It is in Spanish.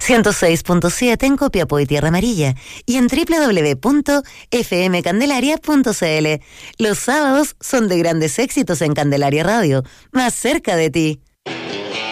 106.7 en Copiapó y Tierra Amarilla y en www.fmcandelaria.cl. Los sábados son de grandes éxitos en Candelaria Radio, más cerca de ti.